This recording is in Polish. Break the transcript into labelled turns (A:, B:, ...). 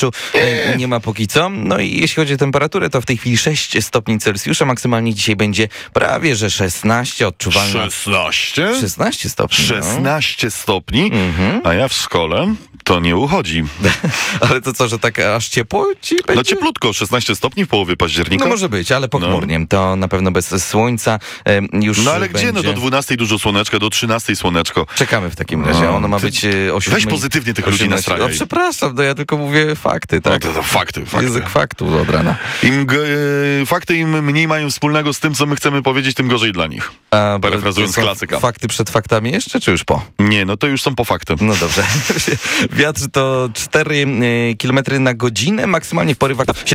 A: nie ma póki co. No i jeśli chodzi o temperaturę, to w tej chwili 6 stopni Celsjusza. Maksymalnie dzisiaj będzie prawie, że 16, odczuwalna.
B: 16?
A: 16 stopni.
B: 16 stopni, a ja w szkole to nie uchodzi.
A: Ale to co, że tak aż ciepło ci będzie?
B: No cieplutko, 16 stopni w połowie października.
A: No może być, ale pochmurnie. To na pewno bez słońca już
B: No ale
A: będzie...
B: gdzie? No do 12 dużo słoneczka, do 13 słoneczko.
A: Czekamy w takim razie. Ono ma być o 7.
B: Weź pozytywnie tych ludzi nastrajaj.
A: No przepraszam, no ja tylko mówię fakty, tak?
B: No to fakty.
A: Język faktu od rana.
B: Fakty im mniej mają wspólnego z tym, co my chcemy powiedzieć, tym gorzej dla nich. Parafrazując
A: to są
B: klasyka.
A: Fakty przed faktami jeszcze, czy już po?
B: Nie, no to już są po fakty.
A: No dobrze. Wiatr to 4 km na godzinę, maksymalnie w porywach